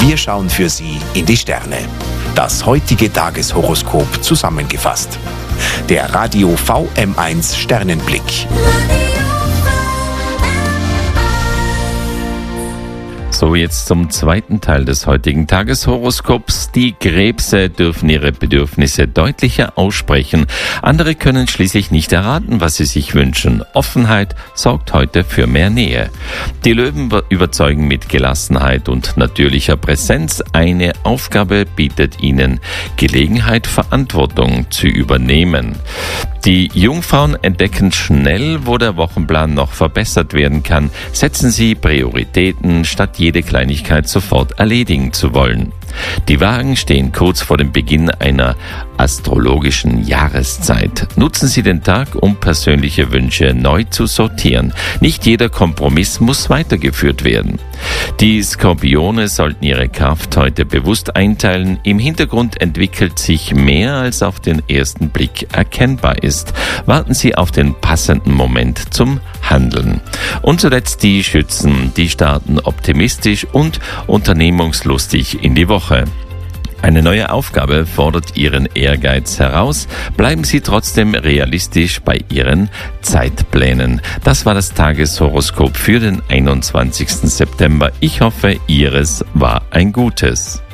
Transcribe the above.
Wir schauen für Sie in die Sterne. Das heutige Tageshoroskop zusammengefasst. Der Radio VM1 Sternenblick. So, jetzt zum zweiten Teil des heutigen Tageshoroskops. Die Krebse dürfen ihre Bedürfnisse deutlicher aussprechen. Andere können schließlich nicht erraten, was sie sich wünschen. Offenheit sorgt heute für mehr Nähe. Die Löwen überzeugen mit Gelassenheit und natürlicher Präsenz. Eine Aufgabe bietet ihnen Gelegenheit, Verantwortung zu übernehmen. Die Jungfrauen entdecken schnell, wo der Wochenplan noch verbessert werden kann. Setzen Sie Prioritäten, statt jede Kleinigkeit sofort erledigen zu wollen. Die Wagen stehen kurz vor dem Beginn einer astrologischen Jahreszeit. Nutzen Sie den Tag, um persönliche Wünsche neu zu sortieren. Nicht jeder Kompromiss muss weitergeführt werden. Die Skorpione sollten ihre Kraft heute bewusst einteilen. Im Hintergrund entwickelt sich mehr, als auf den ersten Blick erkennbar ist. Warten Sie auf den passenden Moment zum Handeln. Und zuletzt die Schützen, die starten optimistisch und unternehmungslustig in die Woche. Eine neue Aufgabe fordert Ihren Ehrgeiz heraus. Bleiben Sie trotzdem realistisch bei Ihren Zeitplänen. Das war das Tageshoroskop für den 21. September. Ich hoffe, Ihres war ein gutes.